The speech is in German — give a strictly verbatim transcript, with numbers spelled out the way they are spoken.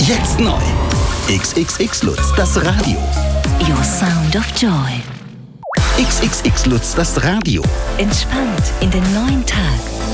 Jetzt neu. X X X Lutz, das Radio. Your Sound of Joy. X X X Lutz, das Radio. Entspannt in den neuen Tag.